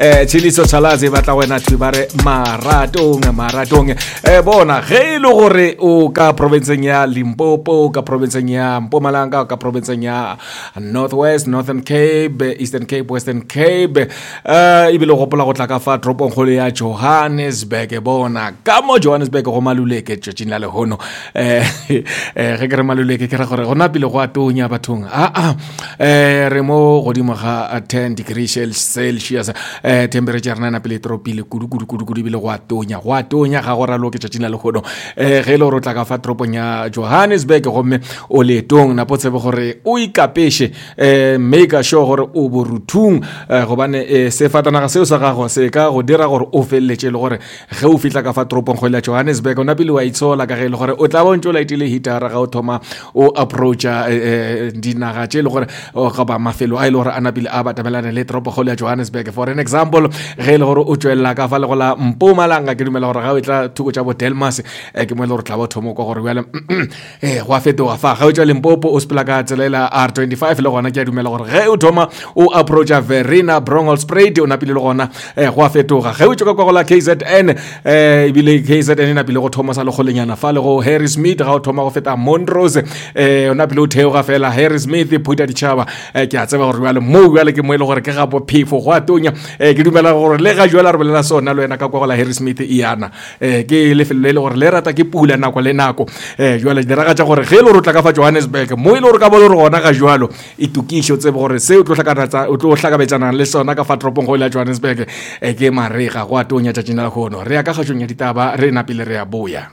Chiliso Chalazi batla wena tu bare maratong bona ge ile gore o ka provinceng ya Limpopo, ka provinceng ya Mpumalanga, ka provinceng ya Northwest, Northern Cape, Eastern Cape, Western Cape, ibile go pola go tla ka fa toropong kgolo ya Johannesburg. Bona ka mo Johannesburg go maluleke tšatšing la lehono ge ke re maluleke ke ra gore gona pele go atonya bathong re mo godimo ga 10 degrees Celsius temperature na pele tropile kudu bile go atonya ga go raloke tšatšing la lehono ge le rotla ka fa toropong ya Johannesburg gomme o letong na potsebe gore o ikapeshe make sure gore o boruthung gobane sefatanaga seo sa gago se ka go dira gore o feleletse le gore ge o fitla ka fa toropong go la Johannesburg o na pele wa itshola ka ge le gore o tla bontse la itile hitara ga o thoma o approacha dinaga tše le gore ga ba mafelo a ile gore ana pele a batabelana le toropo go la Johannesburg. For an example ge le gore o tswella ka fa le go la Mpumalanga ke dumela gore ga o tla thuko tša bo Delmas ke mo le gore tla bo thomo go gore bjale go a fetoga fa ga o tswa Limpopo o sepela ka tselela R25 le gona ke a dumela gore ge o thoma o approacha Verina Bronkhorstspruit o na pele le gona go a fetoga ge o tswa ka go la KZN ibile KZN na pele go thoma sa le go lenyana fa le go Harrismith ga o thoma go feta Montrose o na pele o theoga fela Harrismith Phuta Ditšhaba ke a tseba gore bjale mo bjale ke mo ile gore ke ga bo phefo go atonya ke dumela gore le ga jwala re bolela sona le wena ka kwa go la Harrismith iana ke lefelo le gore le rata ke pula nako le nako jwale diraga tša gore ge le rotla ka fa Johannesburg mo ile gore ka bole re gona ga jwalo itukišo tsebe gore se o tlo hlakabetsana le sona ka fa toropong go la Johannesburg ke marega go atonya tšatšing la gono re ya ka kgašong ya ditaba re napile re ya boya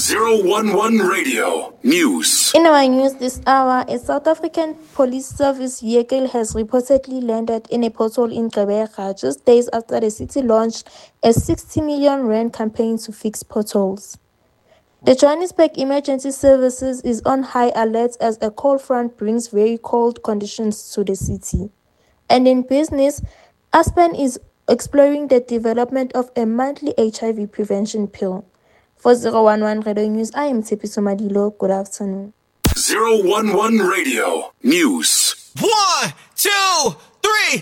011 Radio News. In our news this hour, a South African police service vehicle has reportedly landed in a pothole in Gqeberha just days after the city launched a 60 million rand campaign to fix potholes. The Johannesburg Emergency Services is on high alert as a cold front brings very cold conditions to the city. And in business, Aspen is exploring the development of a monthly HIV prevention pill. For 011 Radio News, I am Tshepiso Madilo. Good afternoon. 011 Radio News. 1, 2, 3.